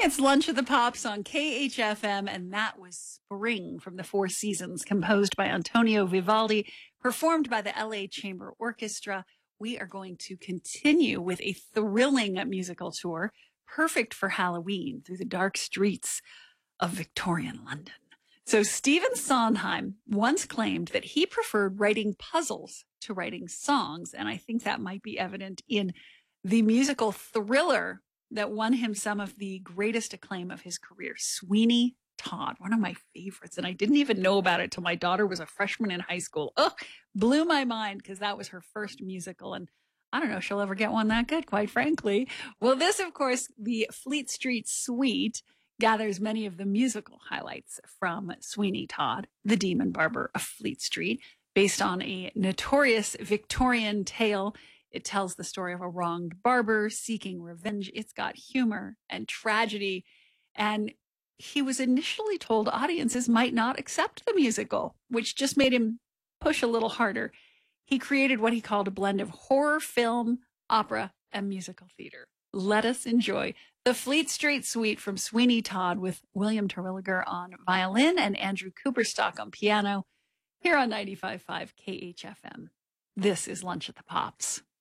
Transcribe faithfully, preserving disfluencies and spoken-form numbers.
It's Lunch at the Pops on K H F M, and that was Spring from the Four Seasons, composed by Antonio Vivaldi, performed by the L A Chamber Orchestra. We are going to continue with a thrilling musical tour, perfect for Halloween, through the dark streets of Victorian London. So Stephen Sondheim once claimed that he preferred writing puzzles to writing songs, and I think that might be evident in the musical thriller that won him some of the greatest acclaim of his career, Sweeney Todd, one of my favorites. And I didn't even know about it till my daughter was a freshman in high school. Oh, blew my mind because that was her first musical. And I don't know if she'll ever get one that good, quite frankly. Well, this, of course, the Fleet Street Suite gathers many of the musical highlights from Sweeney Todd, the Demon Barber of Fleet Street, based on a notorious Victorian tale. It tells the story of a wronged barber seeking revenge. It's got humor and tragedy. And he was initially told audiences might not accept the musical, which just made him push a little harder. He created what he called a blend of horror film, opera, and musical theater. Let us enjoy the Fleet Street Suite from Sweeney Todd with William Terwilliger on violin and Andrew Cooperstock on piano here on ninety-five point five K H F M. This is Lunch at the Pops.